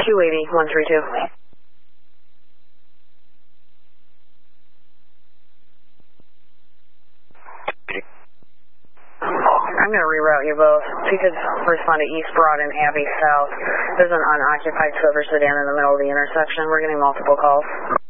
280-132. I'm going to reroute you both. If you could respond to East Broad and Abbey South. There's an unoccupied silver sedan in the middle of the intersection. We're getting multiple calls.